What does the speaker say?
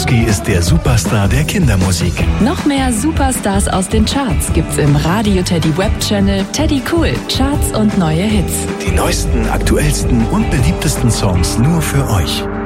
Tchaikovsky ist der Superstar der Kindermusik. Noch mehr Superstars aus den Charts gibt's im Radio Teddy Web-Channel Teddy Cool, Charts und neue Hits. Die neuesten, aktuellsten und beliebtesten Songs nur für euch.